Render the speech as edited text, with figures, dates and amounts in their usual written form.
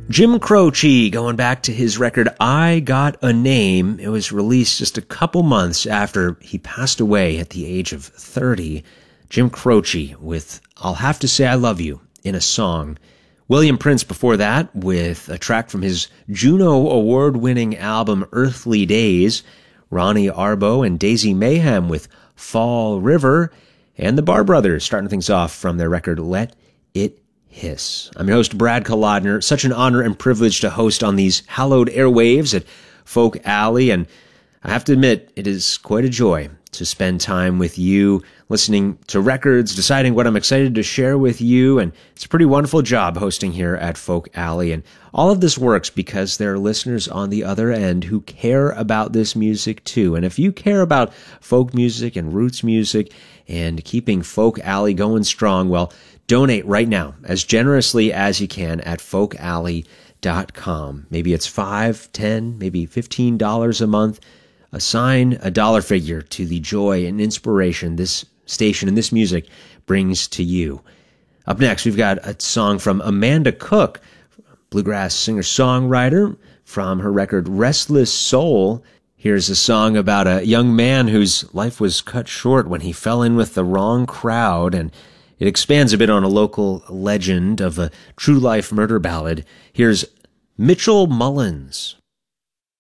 Jim Croce, going back to his record I Got a Name. It was released just a couple months after he passed away at the age of 30. Jim Croce with I'll Have to Say I Love You in a song. William Prince before that with a track from his Juno Award-winning album Earthly Days. Ronnie Arbo and Daisy Mayhem with Fall River. And the Bar Brothers starting things off from their record Let It Hiss. I'm your host, Brad Kolodner. Such an honor and privilege to host on these hallowed airwaves at Folk Alley, and I have to admit, it is quite a joy to spend time with you, listening to records, deciding what I'm excited to share with you, and it's a pretty wonderful job hosting here at Folk Alley, and all of this works because there are listeners on the other end who care about this music too, and if you care about folk music and roots music and keeping Folk Alley going strong, well, donate right now as generously as you can at folkalley.com. Maybe it's $5, $10, maybe $15 a month. Assign a dollar figure to the joy and inspiration this station and this music brings to you. Up next, we've got a song from Amanda Cook, bluegrass singer-songwriter, from her record Restless Soul. Here's a song about a young man whose life was cut short when he fell in with the wrong crowd, and it expands a bit on a local legend of a true-life murder ballad. Here's Mitchell Mullins.